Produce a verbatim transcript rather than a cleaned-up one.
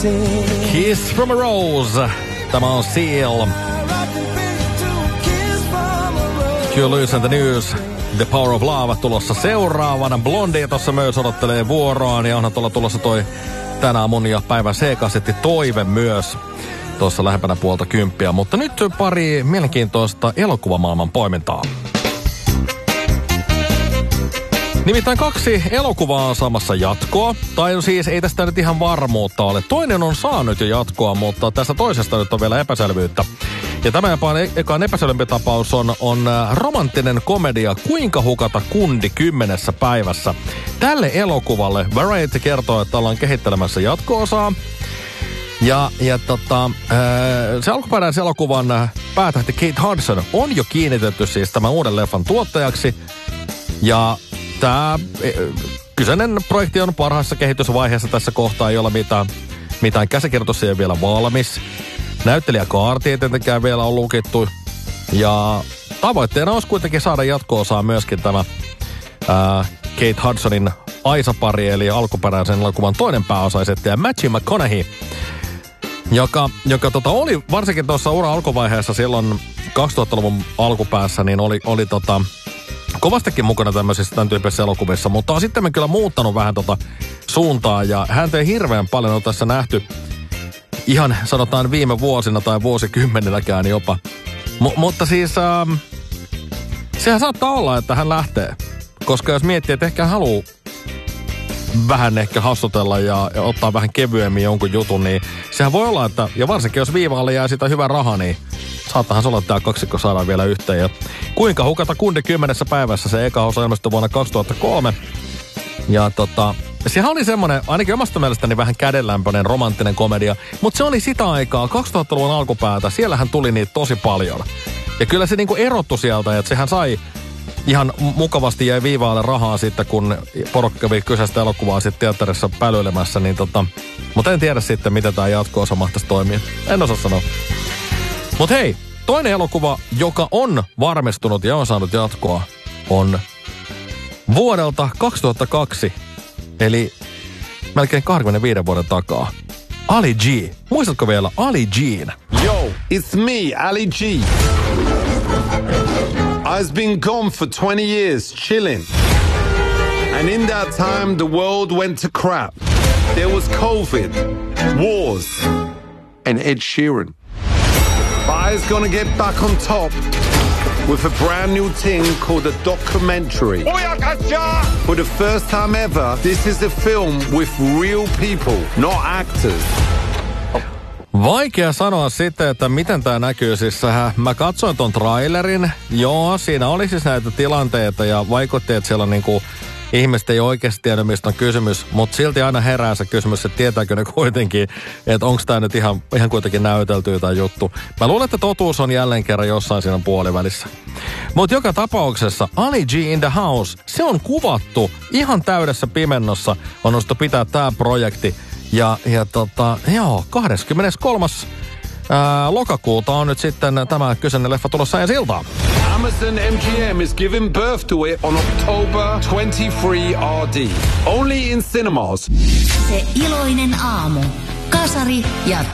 Kiss from a Rose. Tämä on Seal. Q Listen the News. The Power of Love tulossa seuraavana. Blondie tuossa myös odottelee vuoroaan. Ja onhan tuolla tulossa toi tänään mun ja päivän C-kasetti Toive myös. Tuossa lähempänä puolta kymppiä. Mutta nyt pari mielenkiintoista elokuvamaailman poimintaa. Nimittäin kaksi elokuvaa on saamassa jatkoa. Tai siis ei tästä nyt ihan varmuutta ole. Toinen on saanut jo jatkoa, mutta tästä toisesta nyt on vielä epäselvyyttä. Ja tämä jopa ekaan epäselvempi tapaus on, on romanttinen komedia Kuinka hukata kundi kymmenessä päivässä. Tälle elokuvalle Variety kertoo, että ollaan kehittelemässä jatko-osaa. Ja, ja tota, se alkuperäisen elokuvan päätähti Kate Hudson on jo kiinnitetty siis tämän uuden leffan tuottajaksi. Ja tämä kyseinen projekti on parhaassa kehitysvaiheessa tässä kohtaa, ei ole mitään, mitään käsikirjoitus ei ole vielä valmis. Näyttelijäkaarti ei tietenkään vielä on lukittu. Ja tavoitteena olisi kuitenkin saada jatko-osaa myöskin tämä ää, Kate Hudsonin Aisa-pari, eli alkuperäisen elokuvan toinen pääosaisettaja Matthew McConaughey, joka, joka tota, oli varsinkin tuossa ura alkuvaiheessa silloin kaksituhattaluvun alkupäässä, niin oli, oli tota, kovastikin mukana tämmöisissä tämän tyyppisissä elokuvissa, mutta on sitten kyllä muuttanut vähän tota suuntaa, ja häntä ei hirveän paljon ole tässä nähty ihan sanotaan viime vuosina tai vuosikymmenilläkään jopa. M- mutta siis ähm, sehän saattaa olla, että hän lähtee. Koska jos miettii, että ehkä haluaa vähän ehkä hassutella ja, ja ottaa vähän kevyemmin jonkun jutun, niin sehän voi olla, että ja varsinkin jos viivaalle jää sitä hyvä raha, niin saattahan se olla, että tämä kaksikko saadaan vielä yhteen. Ja Kuinka hukata kundi kymmenessä päivässä, se eka osa ilmestyi vuonna kaksituhattakolme. Ja tota, sehän oli semmoinen, ainakin omasta mielestäni vähän kädenlämpöinen romanttinen komedia, mutta se oli sitä aikaa, kaksituhattaluvun alkupäätä, siellähän tuli niitä tosi paljon. Ja kyllä se niinku erottu sieltä, että sehän sai ihan mukavasti jäi viivaalle rahaa sitten, kun porukka kävi kyseistä elokuvaa sitten teatterissa pälyilemässä, niin tota, mutta en tiedä sitten, miten tämä jatko-osa mahtaisi toimia. En osaa sanoa. Mutta hei, toinen elokuva, joka on varmistunut ja on saanut jatkoa, on vuodelta kaksituhattakaksi, eli melkein kaksikymmentäviisi vuoden takaa. Ali G. Muistatko vielä Ali G:n? Yo, it's me, Ali G. I've been gone for twenty years, chilling. And in that time, the world went to crap. There was COVID, wars, and Ed Sheeran. But I was gonna get back on top with a brand new thing called a documentary. For the first time ever, this is a film with real people, not actors. Vaikea sanoa sitten, että miten tämä näkyy. Siis äh, mä katsoin ton trailerin. Joo, siinä oli siis näitä tilanteita ja vaikutti, että siellä on niinku ihmiset ei oikeasti tiedä, mistä on kysymys, mutta silti aina herää se kysymys, että tietääkö ne kuitenkin, että onko tämä nyt ihan, ihan kuitenkin näyteltyä tai juttu. Mä luulen, että totuus on jälleen kerran jossain siinä puolivälissä. Mutta joka tapauksessa Ali G in the House, se on kuvattu ihan täydessä pimennossa, on nostettu pitää tämä projekti. Ja, ja tota, joo, kahdeskymmeneskolmas Ää, lokakuuta on nyt sitten tämä kyseinen leffa tulossa ensi iltaan. Amazon M G M is giving birth to it on October twenty-third R D. Only in cinemas. Se iloinen aamu. Kasari ja